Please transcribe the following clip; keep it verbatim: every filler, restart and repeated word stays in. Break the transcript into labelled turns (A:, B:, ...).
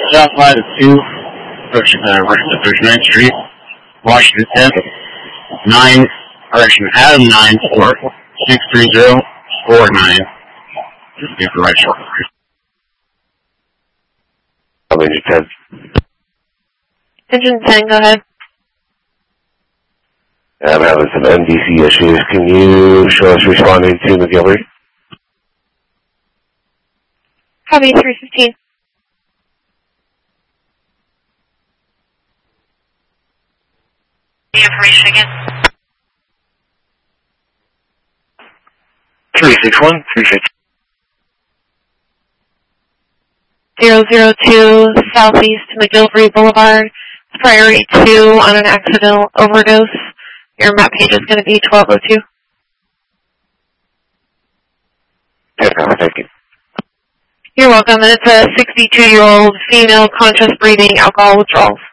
A: Southside of two, approaching uh, thirty-ninth Street, Washington tenth, nine, correction, Adam nine four six three zero four nine. Just give the right short.
B: How many ten?
C: Engine ten, go ahead.
B: I'm having some M D C issues. Can you show us responding to McGilvery?
C: Copy, three fifteen. The information again.
B: three six one, three fifteen.
C: zero zero two Southeast McGilvery Boulevard. Priority two on an accidental overdose. Your map page is going to be twelve oh two.
B: Yes, ma'am, thank you.
C: You're welcome. And it's a sixty-two-year-old female conscious breathing alcohol withdrawals.